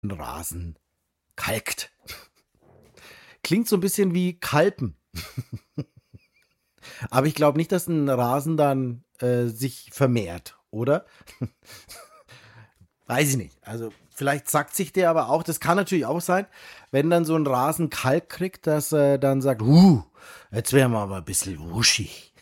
Rasen kalkt. Klingt so ein bisschen wie Kalpen. Aber ich glaube nicht, dass ein Rasen dann sich vermehrt, oder? Weiß ich nicht. Also vielleicht zackt sich der aber auch. Das kann natürlich auch sein, wenn dann so ein Rasen Kalk kriegt, dass er dann sagt, jetzt wären wir aber ein bisschen wuschig.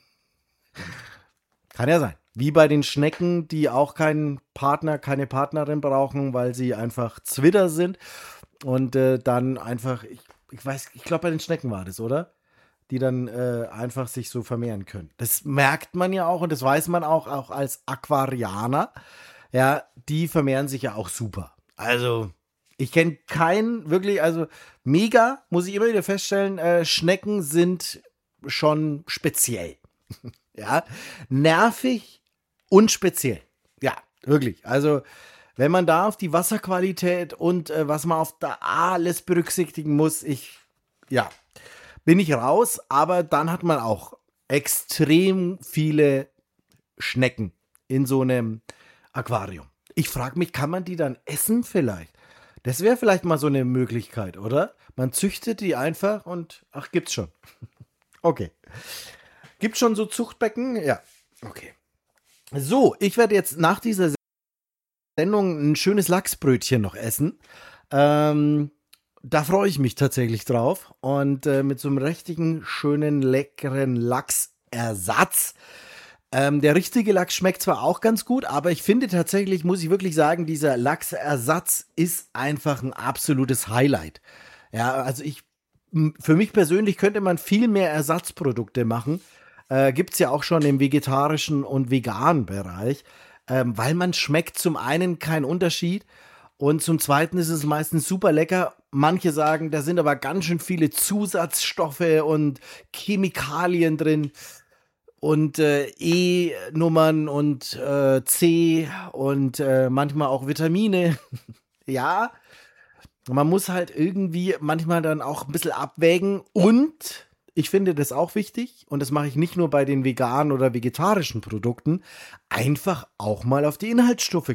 Kann ja sein. Wie bei den Schnecken, die auch keinen Partner, keine Partnerin brauchen, weil sie einfach Zwitter sind und dann einfach, ich glaube bei den Schnecken war das, oder? Die dann einfach sich so vermehren können. Das merkt man ja auch und das weiß man auch als Aquarianer. Ja, die vermehren sich ja auch super. Also, ich kenne keinen wirklich, also mega, muss ich immer wieder feststellen, Schnecken sind schon speziell. Ja, nervig und speziell. Ja, wirklich. Also, wenn man da auf die Wasserqualität und was man auf da alles berücksichtigen muss, ja, bin ich raus, aber dann hat man auch extrem viele Schnecken in so einem Aquarium. Ich frage mich, kann man die dann essen vielleicht? Das wäre vielleicht mal so eine Möglichkeit, oder? Man züchtet die einfach und ach, gibt's schon. Okay. Gibt's schon so Zuchtbecken? Ja. Okay. So, ich werde jetzt nach dieser Sendung ein schönes Lachsbrötchen noch essen. Da freue ich mich tatsächlich drauf. Und mit so einem richtigen, schönen, leckeren Lachsersatz. Der richtige Lachs schmeckt zwar auch ganz gut, aber ich finde tatsächlich, muss ich wirklich sagen, dieser Lachsersatz ist einfach ein absolutes Highlight. Ja, also für mich persönlich könnte man viel mehr Ersatzprodukte machen. Gibt es ja auch schon im vegetarischen und veganen Bereich, weil man schmeckt zum einen keinen Unterschied und zum zweiten ist es meistens super lecker. Manche sagen, da sind aber ganz schön viele Zusatzstoffe und Chemikalien drin und E-Nummern und C und manchmal auch Vitamine. Ja, man muss halt irgendwie manchmal dann auch ein bisschen abwägen und ich finde das auch wichtig und das mache ich nicht nur bei den veganen oder vegetarischen Produkten, einfach auch mal auf die Inhaltsstoffe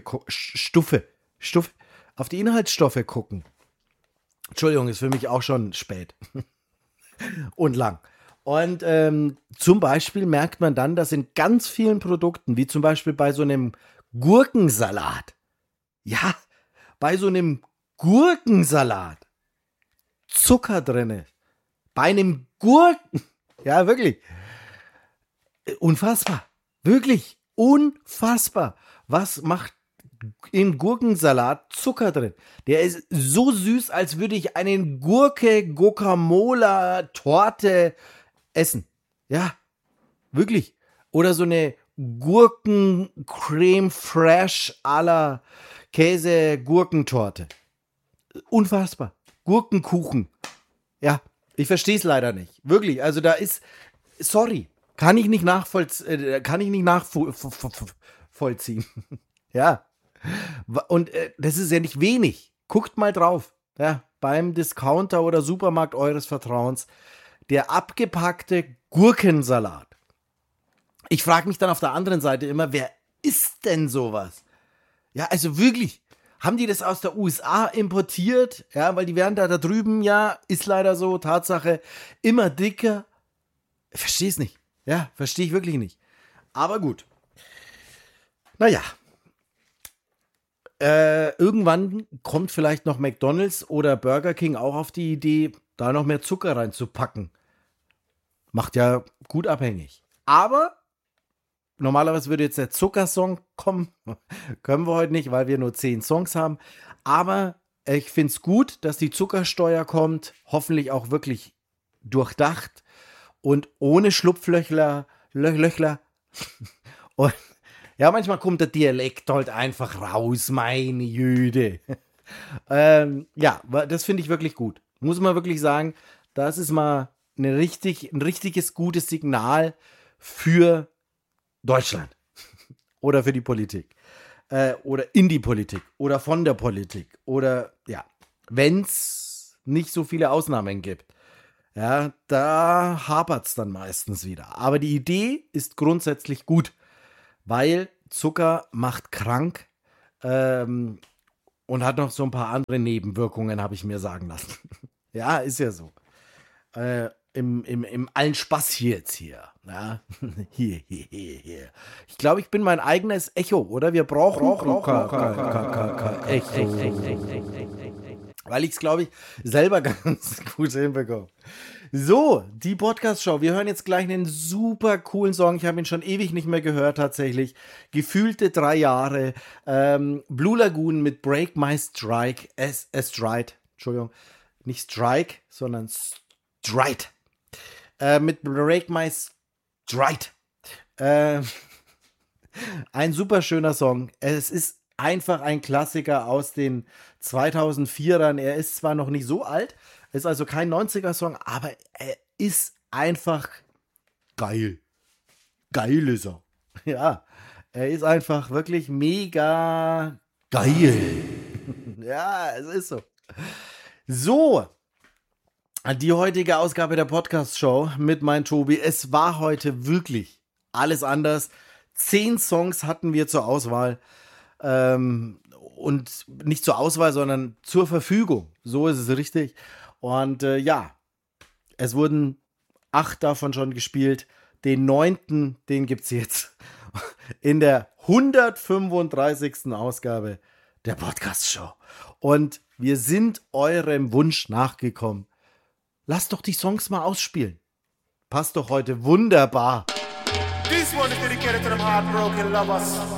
auf die Inhaltsstoffe gucken. Entschuldigung, ist für mich auch schon spät und lang. Und zum Beispiel merkt man dann, dass in ganz vielen Produkten, wie zum Beispiel bei so einem Gurkensalat, ja, bei so einem Gurkensalat Zucker drin ist. Bei einem Gurken, ja, wirklich, unfassbar, wirklich unfassbar. Was macht im Gurkensalat Zucker drin? Der ist so süß, als würde ich einen Gurke-Guacamole-Torte essen. Ja, wirklich. Oder so eine Gurken-Creme Fresh à la Käse-Gurkentorte. Unfassbar. Gurkenkuchen. Ja, ich verstehe es leider nicht. Wirklich. Also da ist, sorry, kann ich nicht nachvollziehen. Ja. Und das ist ja nicht wenig. Guckt mal drauf. Ja, beim Discounter oder Supermarkt eures Vertrauens. Der abgepackte Gurkensalat. Ich frage mich dann auf der anderen Seite immer, wer isst denn sowas? Ja, also wirklich. Haben die das aus der USA importiert? Ja, weil die werden da drüben, ja, ist leider so, Tatsache, immer dicker. Ich verstehe es nicht. Ja, verstehe ich wirklich nicht. Aber gut. Naja. Irgendwann kommt vielleicht noch McDonald's oder Burger King auch auf die Idee, da noch mehr Zucker reinzupacken. Macht ja gut abhängig. Aber normalerweise würde jetzt der Zuckersong kommen. Können wir heute nicht, weil wir nur 10 Songs haben. Aber ich finde es gut, dass die Zuckersteuer kommt. Hoffentlich auch wirklich durchdacht und ohne Schlupflöchler. Löchler. Und ja, manchmal kommt der Dialekt halt einfach raus, meine Jüde. Ja, das finde ich wirklich gut. Muss man wirklich sagen, das ist mal ein richtiges gutes Signal für Deutschland oder für die Politik oder in die Politik oder von der Politik oder ja, wenn es nicht so viele Ausnahmen gibt. Ja, da hapert es dann meistens wieder. Aber die Idee ist grundsätzlich gut, weil Zucker macht krank. Und hat noch so ein paar andere Nebenwirkungen, habe ich mir sagen lassen. Ja, ist ja so. Im allen Spaß hier jetzt hier. Ja? Hier. Ich glaube, ich bin mein eigenes Echo, oder? Wir brauchen Echo. Weil ich es, glaube ich, selber ganz gut hinbekomme. So, die Podcast-Show. Wir hören jetzt gleich einen super coolen Song. Ich habe ihn schon ewig nicht mehr gehört, tatsächlich. Gefühlte 3 Jahre. Blue Lagoon mit Break My Strike. Stride. Entschuldigung. Nicht Strike, sondern Stride. Mit Break My Stride. Ein super schöner Song. Es ist einfach ein Klassiker aus den 2004ern. Er ist zwar noch nicht so alt, ist also kein 90er-Song, aber er ist einfach geil. Geil ist er. Ja, er ist einfach wirklich mega geil. Ja, es ist so. So, die heutige Ausgabe der Podcast-Show mit mein Tobi. Es war heute wirklich alles anders. 10 Songs hatten wir zur Auswahl. Und nicht zur Auswahl, sondern zur Verfügung. So ist es richtig. Und ja, es wurden 8 davon schon gespielt. Den 9., den gibt es jetzt in der 135. Ausgabe der Podcast-Show. Und wir sind eurem Wunsch nachgekommen. Lasst doch die Songs mal ausspielen. Passt doch heute wunderbar. This one is dedicated to them heartbroken lovers.